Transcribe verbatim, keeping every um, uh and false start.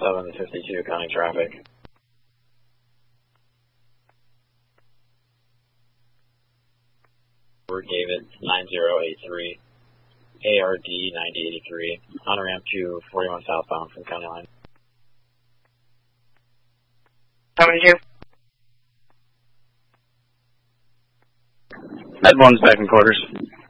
seven fifty-two, counting traffic. Gave it nine zero eight three, A R D ninety eighty-three, on ramp to forty-one southbound from county line. seventy-two. Med one's back in quarters.